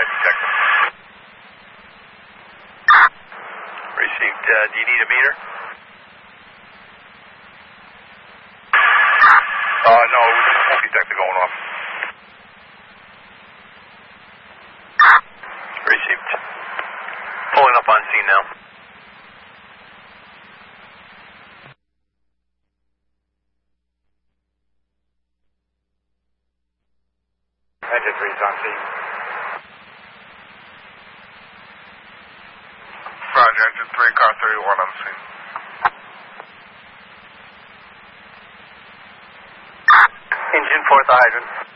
detective. Received. Do you need a meter? No, smoke detector going off. Received. Pulling up on scene now. Engine 3's on scene. Roger, engine 3, car 31 on scene. Engine 4 at the hydrant.